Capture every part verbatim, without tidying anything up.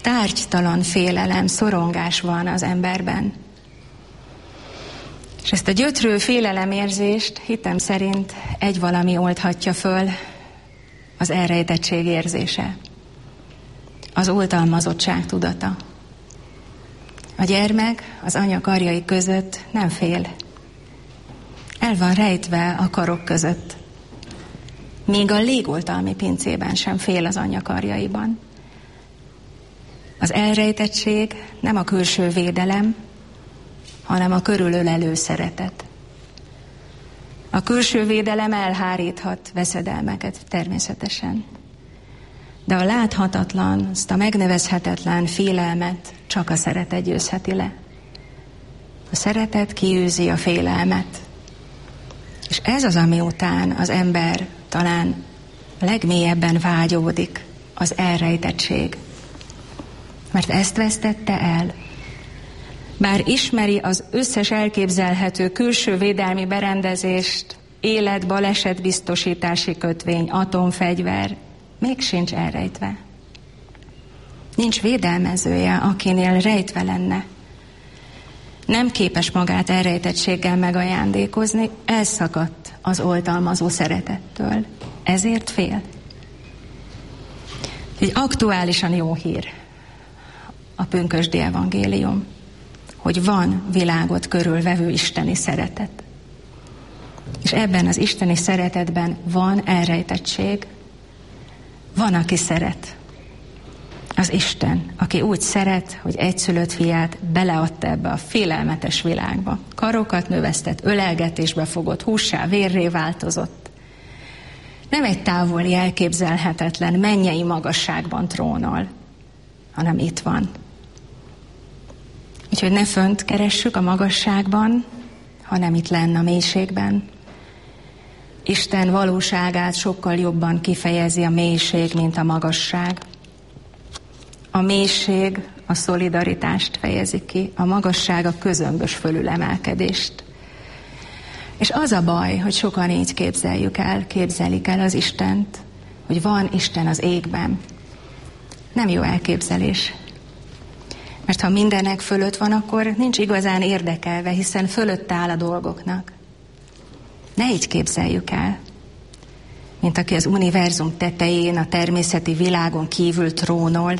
tárgytalan félelem, szorongás van az emberben. És ezt a gyötrő félelemérzést hitem szerint egy valami oldhatja föl, az elrejtettség érzése, az oltalmazottság tudata. A gyermek az anya karjai között nem fél. El van rejtve a karok között. Még a légoltalmi pincében sem fél az anya karjaiban. Az elrejtettség nem a külső védelem, hanem a körülölelő szeretet. A külső védelem elháríthat veszedelmeket természetesen. De a láthatatlan, azt a megnevezhetetlen félelmet csak a szeretet győzheti le. A szeretet kiűzi a félelmet. És ez az, ami után az ember talán legmélyebben vágyódik, az elrejtettség. Mert ezt vesztette el. Bár ismeri az összes elképzelhető külső védelmi berendezést, élet, baleset biztosítási kötvény, atomfegyver, még sincs elrejtve. Nincs védelmezője, akinél rejtve lenne. Nem képes magát elrejtettséggel megajándékozni, elszakadt az oltalmazó szeretettől. Ezért fél. Egy aktuálisan jó hír a pünkösdi evangélium, hogy van világot körülvevő isteni szeretet. És ebben az isteni szeretetben van elrejtettség, van, aki szeret. Az Isten, aki úgy szeret, hogy egyszülött fiát beleadta ebbe a félelmetes világba. Karokat növesztett, ölelgetésbe fogott, hússá, vérré változott. Nem egy távoli, elképzelhetetlen, mennyei magasságban trónol, hanem itt van. Úgyhogy ne fönt keressük a magasságban, hanem itt lenne a mélységben. Isten valóságát sokkal jobban kifejezi a mélység, mint a magasság. A mélység a szolidaritást fejezi ki, a magasság a közömbös fölülemelkedést. És az a baj, hogy sokan így képzeljük el, képzelik el az Istent, hogy van Isten az égben. Nem jó elképzelés. Mert ha mindenek fölött van, akkor nincs igazán érdekelve, hiszen fölött áll a dolgoknak. Ne így képzeljük el, mint aki az univerzum tetején, a természeti világon kívül trónol.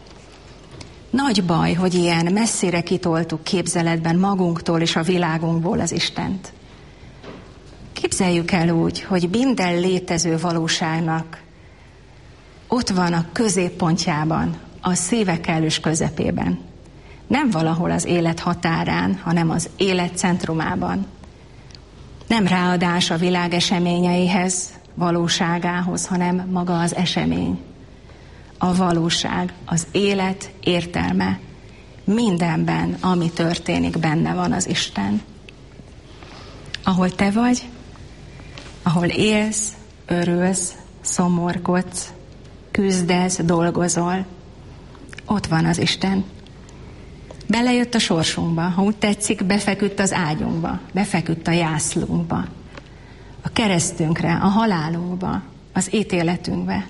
Nagy baj, hogy ilyen messzire kitoltuk képzeletben magunktól és a világunkból az Istent. Képzeljük el úgy, hogy minden létező valóságnak ott van a középpontjában, a szíve kellős közepében. Nem valahol az élet határán, hanem az élet centrumában. Nem ráadás a világ eseményeihez, valóságához, hanem maga az esemény. A valóság, az élet értelme. Mindenben, ami történik, benne van az Isten. Ahol te vagy, ahol élsz, örülsz, szomorkodsz, küzdesz, dolgozol, ott van az Isten. Belejött a sorsunkba, ha úgy tetszik, befeküdt az ágyunkba, befeküdt a jászlunkba, a keresztünkre, a halálunkba, az ítéletünkbe.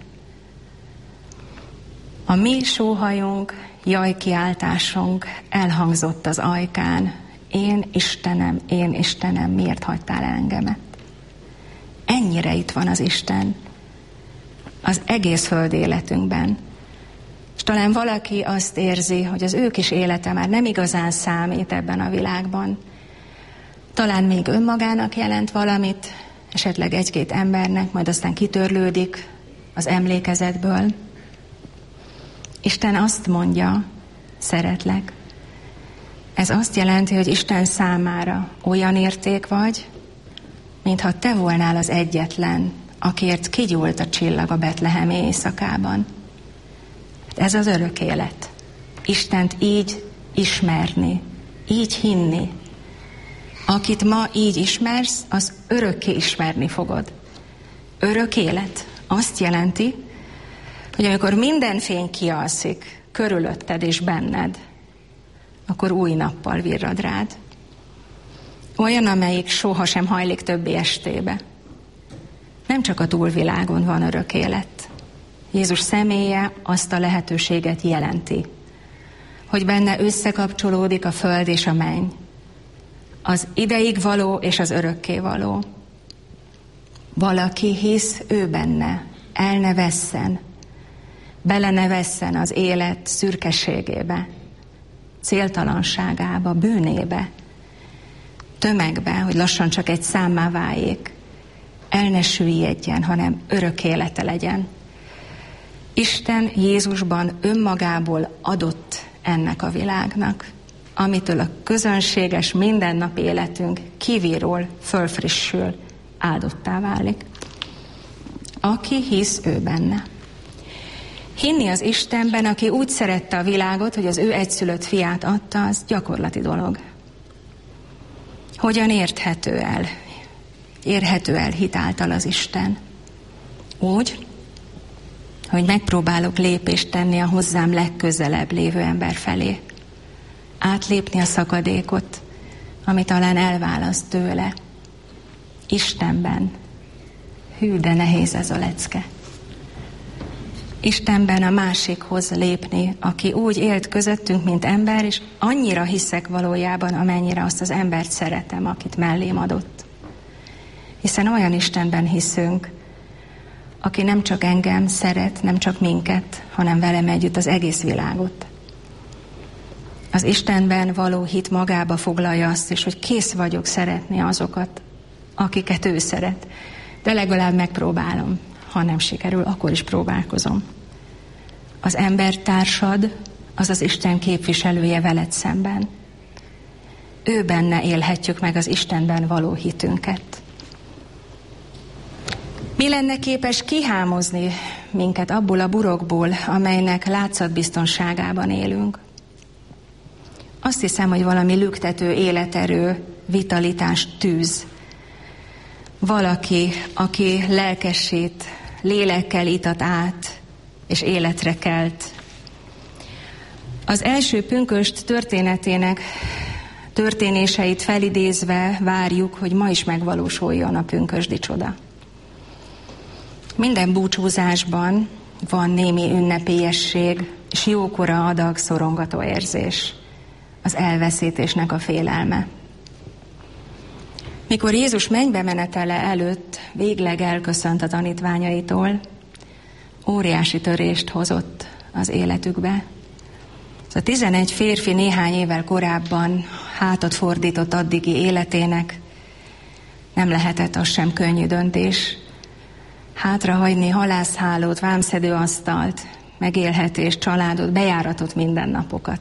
A mi sóhajunk, jajkiáltásunk elhangzott az ajkán. Én Istenem, én Istenem, miért hagytál engemet? Ennyire itt van az Isten az egész föld életünkben. És talán valaki azt érzi, hogy az ő kis élete már nem igazán számít ebben a világban. Talán még önmagának jelent valamit, esetleg egy-két embernek, majd aztán kitörlődik az emlékezetből. Isten azt mondja, szeretlek. Ez azt jelenti, hogy Isten számára olyan érték vagy, mintha te volnál az egyetlen, akiért kigyúlt a csillag a betlehemi éjszakában. Ez az örök élet. Istent így ismerni, így hinni. Akit ma így ismersz, az örökké ismerni fogod. Örök élet azt jelenti, hogy amikor minden fény kialszik körülötted és benned, akkor új nappal virrad rád. Olyan, amelyik sohasem hajlik többé estébe. Nem csak a túlvilágon van örök élet. Jézus személye azt a lehetőséget jelenti, hogy benne összekapcsolódik a föld és a menny, az ideig való és az örökké való. Valaki hisz ő benne, el ne vesszen, bele ne vesszen az élet szürkeségébe, céltalanságába, bűnébe, tömegbe, hogy lassan csak egy számmá váljék, el ne süllyedjen, hanem örök élete legyen. Isten Jézusban önmagából adott ennek a világnak, amitől a közönséges mindennapi életünk kívülről fölfrissül, áldottá válik. Aki hisz ő benne. Hinni az Istenben, aki úgy szerette a világot, hogy az ő egyszülött fiát adta, az gyakorlati dolog. Hogyan érthető el? Érhető el hit által az Isten? Úgy, hogy megpróbálok lépést tenni a hozzám legközelebb lévő ember felé. Átlépni a szakadékot, ami talán elválaszt tőle. Istenben. Hű, de nehéz ez a lecke. Istenben a másikhoz lépni, aki úgy élt közöttünk, mint ember, és annyira hiszek valójában, amennyire azt az embert szeretem, akit mellém adott. Hiszen olyan Istenben hiszünk, aki nem csak engem szeret, nem csak minket, hanem velem együtt az egész világot. Az Istenben való hit magába foglalja azt is, hogy kész vagyok szeretni azokat, akiket ő szeret. De legalább megpróbálom. Ha nem sikerül, akkor is próbálkozom. Az embertársad, az az Isten képviselője veled szemben. Ő benne élhetjük meg az Istenben való hitünket. Mi lenne képes kihámozni minket abból a burokból, amelynek látszatbiztonságában élünk? Azt hiszem, hogy valami lüktető életerő, vitalitás, tűz. Valaki, aki lelkesít, lélekkel itat át, és életre kelt. Az első pünkösd történetének történéseit felidézve várjuk, hogy ma is megvalósuljon a pünkösdi csoda. Minden búcsúzásban van némi ünnepélyesség, és jókora adag szorongató érzés, az elveszítésnek a félelme. Mikor Jézus mennybe menetele előtt végleg elköszönt a tanítványaitól, óriási törést hozott az életükbe. A tizenegy férfi néhány évvel korábban hátat fordított addigi életének, nem lehetett az sem könnyű döntés. Hátrahagyni halászhálót, vámszedőasztalt, megélhetést, családot, bejáratott mindennapokat.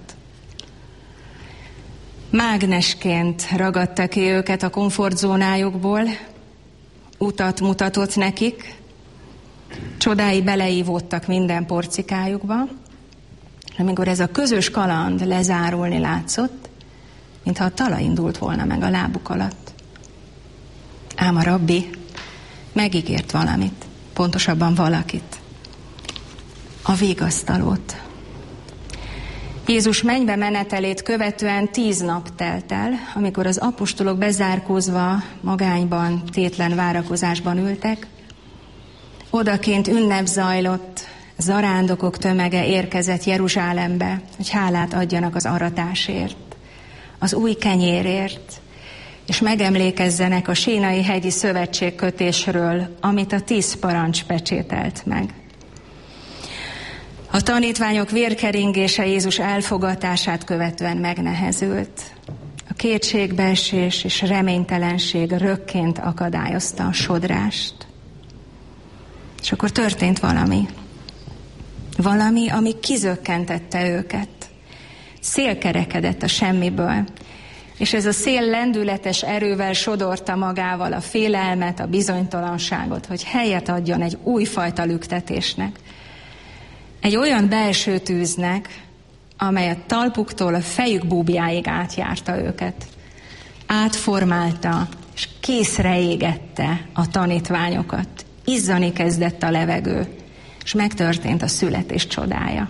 Mágnesként ragadta ki őket a komfortzónájukból, utat mutatott nekik, csodái beleívódtak minden porcikájukba, és amikor ez a közös kaland lezárulni látszott, mintha a talaj indult volna meg a lábuk alatt. Ám a rabbi megígért valamit, pontosabban valakit. A vigasztalót. Jézus mennybe menetelét követően tíz nap telt el, amikor az apostolok bezárkózva, magányban, tétlen várakozásban ültek. Odakint ünnep zajlott, zarándokok tömege érkezett Jeruzsálembe, hogy hálát adjanak az aratásért, az új kenyérért, és megemlékezzenek a Sínai hegyi szövetségkötésről, amit a tíz parancs pecsételt meg. A tanítványok vérkeringése Jézus elfogatását követően megnehezült. A kétségbeesés és reménytelenség rökként akadályozta a sodrást. És akkor történt valami. Valami, ami kizökkentette őket. Szél kerekedett a semmiből, és ez a szél lendületes erővel sodorta magával a félelmet, a bizonytalanságot, hogy helyet adjon egy újfajta lüktetésnek. Egy olyan belső tűznek, amely a talpuktól a fejük búbjáig átjárta őket. Átformálta, és készre égette a tanítványokat. Izzani kezdett a levegő, és megtörtént a születés csodája.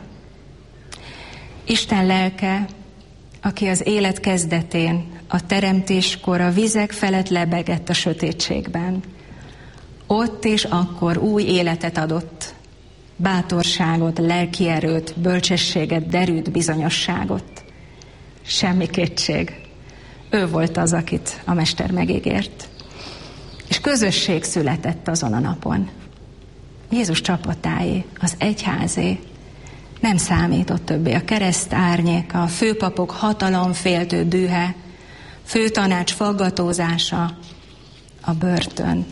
Isten lelke, aki az élet kezdetén, a teremtéskor a vizek felett lebegett a sötétségben, ott és akkor új életet adott, bátorságot, lelkierőt, bölcsességet, derűt, bizonyosságot. Semmi kétség. Ő volt az, akit a Mester megígért. És közösség született azon a napon. Jézus csapatáé, az egyházé. Nem számított többé a kereszt árnyéka, a főpapok hatalomféltő dühe, főtanács faggatózása, a börtön.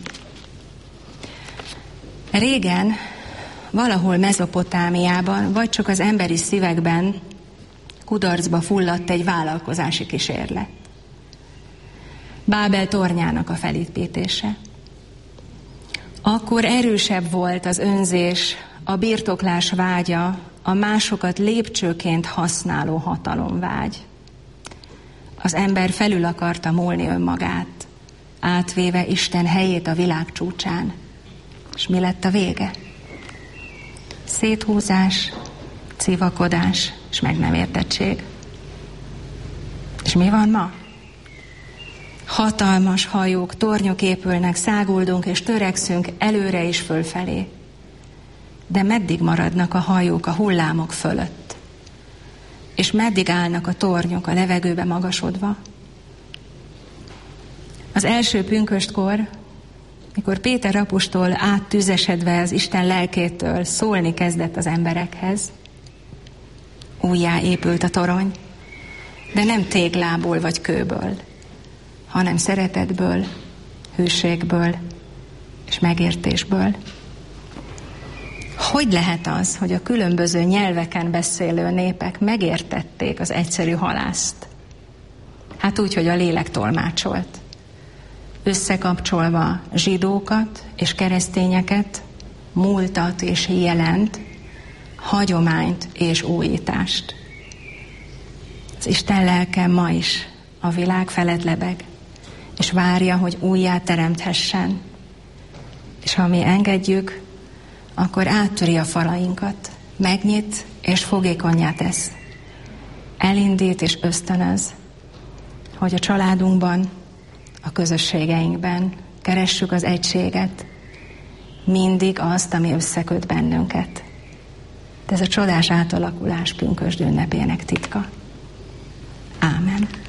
Régen, valahol Mezopotámiában, vagy csak az emberi szívekben kudarcba fulladt egy vállalkozási kísérlet. Bábel tornyának a felépítése. Akkor erősebb volt az önzés, a birtoklás vágya, a másokat lépcsőként használó hatalomvágy. Az ember felül akarta múlni önmagát, átvéve Isten helyét a világ csúcsán. És mi lett a vége? Széthúzás, civakodás és meg nem értettség. És mi van ma? Hatalmas hajók, tornyok épülnek, száguldunk és törekszünk előre és fölfelé. De meddig maradnak a hajók a hullámok fölött? És meddig állnak a tornyok a levegőbe magasodva? Az első pünköstkor, mikor Péter apostol áttüzesedve az Isten lelkétől szólni kezdett az emberekhez, újjá épült a torony, de nem téglából vagy kőből, hanem szeretetből, hűségből és megértésből. Hogy lehet az, hogy a különböző nyelveken beszélő népek megértették az egyszerű halászt? Hát úgy, hogy a lélek tolmácsolt. Összekapcsolva zsidókat és keresztényeket, múltat és jelent, hagyományt és újítást. Az Isten lelke ma is a világ felett lebeg, és várja, hogy újjá teremthessen. És ha mi engedjük, akkor áttöri a falainkat, megnyit és fogékonnyá tesz. Elindít és ösztönöz, hogy a családunkban, a közösségeinkben keressük az egységet, mindig azt, ami összeköt bennünket. De ez a csodás átalakulás pünkösd ünnepének titka. Ámen.